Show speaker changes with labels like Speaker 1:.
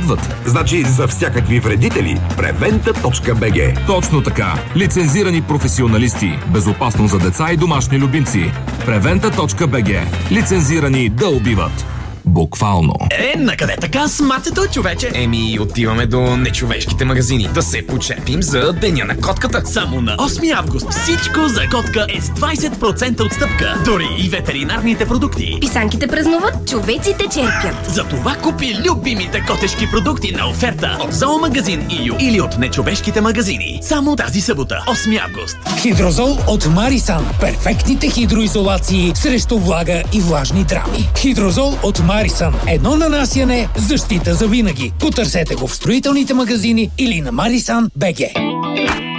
Speaker 1: идват.
Speaker 2: Значи за всякакви вредители Preventa.bg.
Speaker 1: Точно така. Лицензирани професионалисти. Безопасно за деца и домашни любимци. Preventa.bg. Лицензирани да убиват. Буквално.
Speaker 3: Накъде така с мацето, човече? Отиваме до нечовешките магазини. Да се почепим за Деня на котката. Само на 8 август всичко за котка е с 20% отстъпка. Дори и ветеринарните продукти.
Speaker 4: Писанките празнуват, човеците черпят.
Speaker 3: Затова купи любимите котешки продукти на оферта от Зоомагазин ИЮ или от нечовешките магазини. Само тази събота, 8 август.
Speaker 5: Хидрозол от Марисан. Перфектните хидроизолации срещу влага и влажни драми. Хидрозол от Марисан. Едно нанасяне, защита за винаги. Потърсете го в строителните магазини или на Marisan.bg.